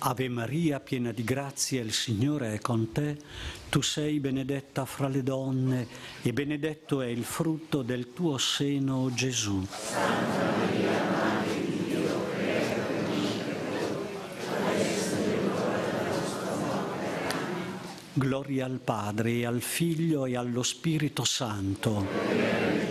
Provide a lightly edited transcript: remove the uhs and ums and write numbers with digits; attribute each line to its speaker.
Speaker 1: Ave Maria, piena di grazia, il Signore è con te. Tu sei benedetta fra le donne e benedetto è il frutto del tuo seno, Gesù.
Speaker 2: Santa Maria, Madre di Dio, prega per noi peccatori, adesso è l'ora della nostra morte. Amen.
Speaker 1: Gloria al Padre, e al Figlio e allo Spirito Santo.
Speaker 2: Gloria al